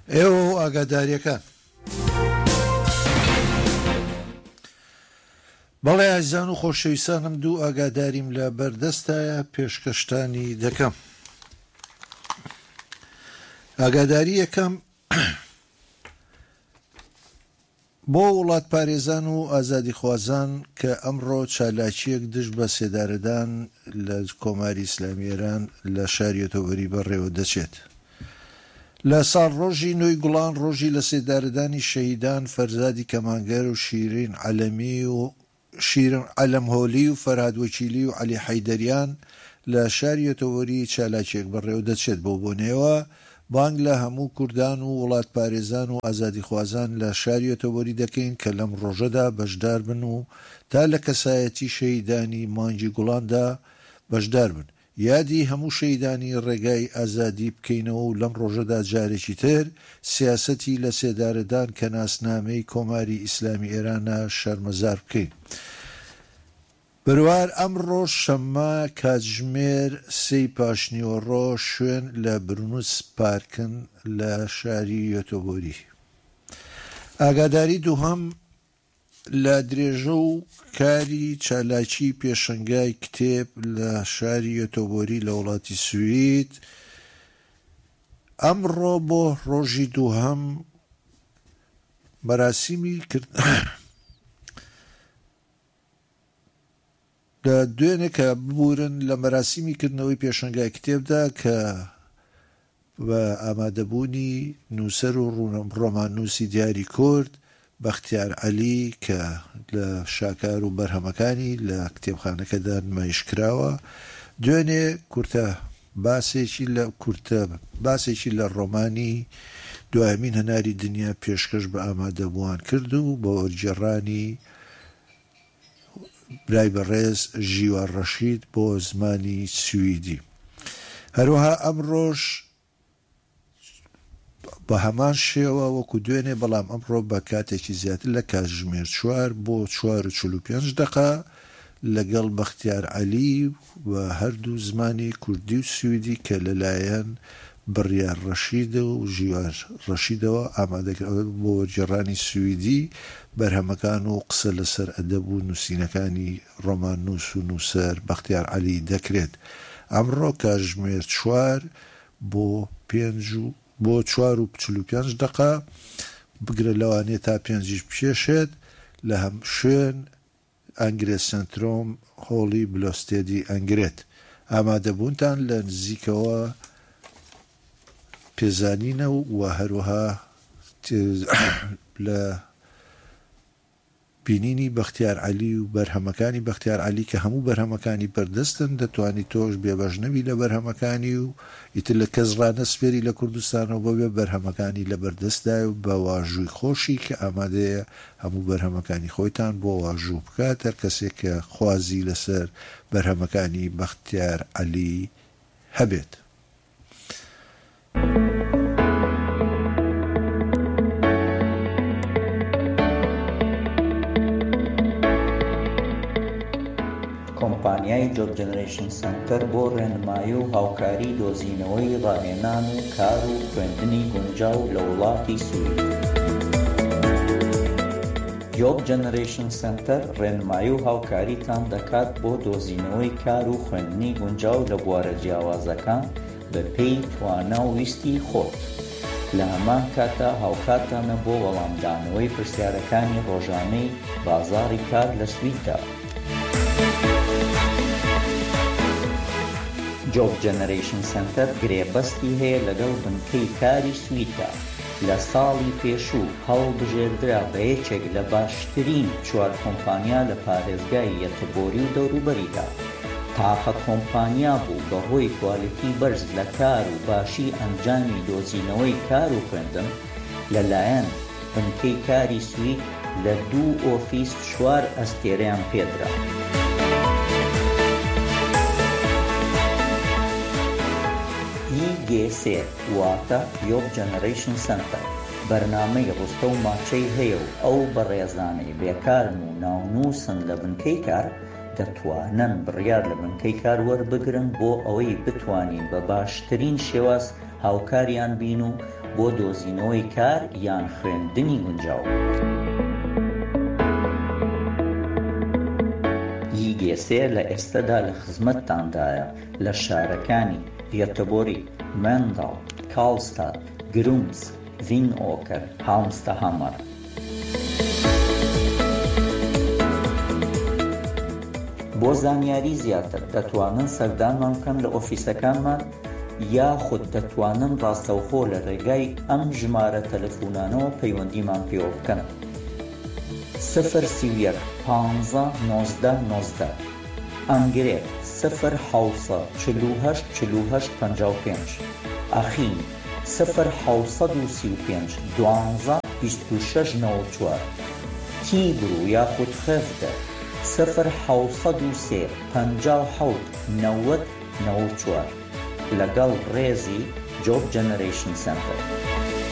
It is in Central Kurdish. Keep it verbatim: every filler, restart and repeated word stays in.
ئێوە ئاگاداریەکان بەڵێ ئازیزان و خۆشەویستانم دوو ئاگاداریم لە بەردەستایە پێشکەشتانی دەکەم. ئاگاداری یەکەم بۆ وڵات پارێزان و ئازادی خوازان کە ئەمڕۆ چالاکیەک دژ بە سێدارەدان لە کۆماری ئیسلامی ئێران لە شاری ئۆتۆبەری بەڕێوە دەچێت. لە ساڵ ڕۆژی نۆی گوڵان ڕۆژی لە سێدارەدانی شەهیدان فەرزادی کەمانگەر و شیرین عەلەمی و شیرین عەلەم هۆلی و فەرهاد وەکیلی و عەلی حەیدەریان لە شاری ئۆتۆبەری چالاکیەک بەڕێوە دەچێت. بۆ بۆنێەوە بانگ لە هەموو کوردان و وڵات پارێزان و ئازادی خوازان لە شاری ئۆتۆبەری دەکەین کە لەم ڕۆژەدا بەشدار بن و تا لە کەسایەتی شەهیدانی مانگی گوڵاندا بەشدار بن. یادی هەموو شەهیدانی ڕێگای ئازادی بکەینەوە و لەم ڕۆژەدا جارێکی تر سیاسەتی لە سێدارەدان کە ناسنامەی کۆماری ئیسلامی ئێرانە شەرمەزار بکەین. بڕوار ئەمڕۆ شەممە کاتژمێر سێی پاشنیوەڕۆ شوێن لە برنوس پارکن لە شاری ئۆتۆبەری. ئاگاداری دووهەم لە درێژە و کاری چالاکی پێشنگای کتێب لە شاری ئۆتۆبەری لە وڵاتی سوید ئەمڕۆ بۆ ڕۆژی دووهەم مەراسیمی کرد لە دوێنێ کە ببورن لە مەراسیمی کردنەوەی پێشنگای کتێبدا کە بە ئامادەبوونی نووسەر و ڕۆماننووسی دیاری کورد بەختیار عەلی کە لە شاکار و بەرهەمەکانی لە کتێبخانەکەدا نمایش کراوە. دوێنێ کورتە باسێکی لە کورتە باسێکی لە ڕۆمانی دوایمین هەناری دنیا پێشکەش بە ئامادەبووان کرد و بە وەرگێڕانی برای بەڕێز ژیوار ڕەشید بۆ زمانی سویدی. هەروەها ئەمڕۆژ بە هەمان شێوە وەکو دوێنێ بەڵام ئەمڕۆ بە کاتێکی زیاتر لە کاتژمێر چوار بۆ چوار و چل و پێنج دەقا لەگەڵ بەختیار عەلی و هەردوو زمانی کوردی و سویدی کە لەلایەن بڕیار ڕەشیدە و ژیوار ڕەشیدەوە ئامادەکراوە بۆ وەرگێڕانی سویدی بەرهەمەکان و قسە لەسەر ئەدەب و نووسینەکانی ڕۆماننووس و نووسەر بەختیار عەلی دەکرێت. ئەمڕۆ کاتژمێر چوار بۆ پێنج و بۆ چوار و چل و پێنج دەقا بگرە لەوانێت تا پێنجیش بکێشێت لە هەم شوێن ئەنگرێت سنترۆم هۆڵی بلۆستێدی ئەنگرێت. ئامادەبوونتان لە نزیکەوە پێزانینە و هەروەها لە بینینی بەختیار عەلی و بەرهەمەکانی بەختیار عەلی کە هەموو بەرهەمەکانی بەردەستن دەتوانی تۆش بێبەش نەبی لە بەرهەمەکانی و ئیتر لە کەس ڕانەسپێری لە کوردستانەوە بۆ بێ بەرهەمەکانی لە بەردەستدای و بە واژووی خۆشی کە ئامادەیە هەموو بەرهەمەکانی خۆیتان بۆ واژوو بکات هەر کەسێک کە خوازی لەسەر بەرهەمەکانی بەختیار عەلی هەبێت. کۆمپانیای جۆب جەنەرێشن سنتەر بۆ ڕێنمایی و هاوکاری دۆزینەوەی ڕاهێنان و کار و خوێندنی گونجاو لە وڵاتی سوید. جۆب جەنەرێشن سنتەر ڕێنمایی و هاوکاریتان دەکات بۆ دۆزینەوەی کار و خوێندنی گونجاو لە بوارە جیاوازەکان بە پێی توانە و ویستی خۆت. لە هەمان کاتە هاوکاتانە بۆ وەڵامدانەوەی پرسیارەکانی ڕۆژانەی بازاڕی کار لە سویددا. جۆب جەنەرێشن سنتەر گرێبەستی هەیە لەگەڵ بنکەی کاری سویددا. لە ساڵی پێشوو هەڵبژێردرا بە یەکێک لە باشترین چوار کۆمپانیا لە پارێزگای یەتبۆری و دەوروبەریدا. تاقە کۆمپانیا بوو بەهۆی کوالیتی بەرز لە کار و باشی ئەنجامی دۆزینەوەی کار و خوێندن لەلایەن بنکەی کاری سوید لە دوو ئۆفیس چوار ئەستێرەیان پێدرا. ای جی سێ واتە جۆب جەنەرێشن سنتەر بەرنامەی ڕستە و ماچەی هەیە و ئەو بەڕێزانەی بێکارن و ناونووسن لە بنکەی کار دەتوانن بڕیار لە بنکەی کار وەربگرن بۆ ئەوەی بتوانین بە باشترین شێواز هاوکاریان بین و بۆ دۆزینەوەی کار یان خوێندنی گونجاو. ییگێسێ لە ئێستادا لە خزمەتتاندایە لە شارەکانی گێتەبۆری، مێنداڵ، کاڵستاد، گرومس، ڤینئۆکەر، هاڵمستەهامەر. بۆ زانیاری زیاتر دەتوانن سەردانمان بکەن لە ئۆفیسەکانمان یاخود دەتوانن ڕاستەوخۆ لە ڕێگای ئەم ژمارە تەلەفۆنانەوە پەیوەندیمان پێوە بکەن: سفر سی و یەک پانزە نۆزدە نۆزدە، ئەنگرێ سفر حەوت چل و هەشت چل و هەشت پەنجا و پێنج، ئەخین سفر حەوت سی و پێنج دوانزە بیست و شەش نەوە و چوار، تیبر و یاخود خێفدە سفر حەوت و سێ پەنجا و حەوت نەوەد نەوە و چوار، لەگەڵ ڕێزی جۆب جەنەرێشن سەنتەر.